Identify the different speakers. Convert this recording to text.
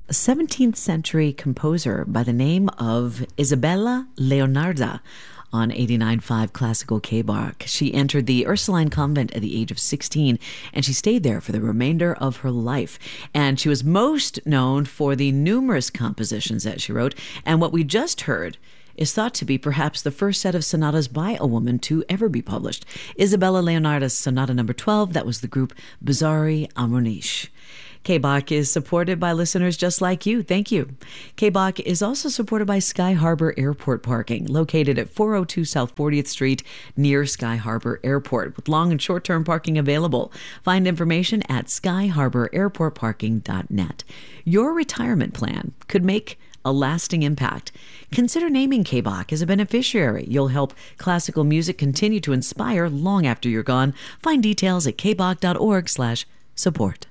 Speaker 1: A 17th century composer by the name of Isabella Leonarda on 89.5 Classical K-Bach. She entered the Ursuline convent at the age of 16, and she stayed there for the remainder of her life. And she was most known for the numerous compositions that she wrote, and what we just heard is thought to be perhaps the first set of sonatas by a woman to ever be published. Isabella Leonarda's Sonata Number 12, that was the group Bizzarri Harmoniche. K-Bach is supported by listeners just like you. Thank you. K-Bach is also supported by Sky Harbor Airport Parking, located at 402 South 40th Street near Sky Harbor Airport, with long and short-term parking available. Find information at skyharbor.airportparking.net. Your retirement plan could make a lasting impact. Consider naming K-Bach as a beneficiary. You'll help classical music continue to inspire long after you're gone. Find details at kbach.org/support.